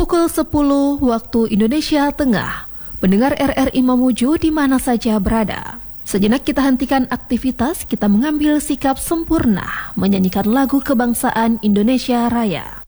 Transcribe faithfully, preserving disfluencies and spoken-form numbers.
Pukul sepuluh waktu Indonesia Tengah. Pendengar R R I Mamuju di mana saja berada. Sejenak kita hentikan aktivitas, kita mengambil sikap sempurna menyanyikan lagu kebangsaan Indonesia Raya.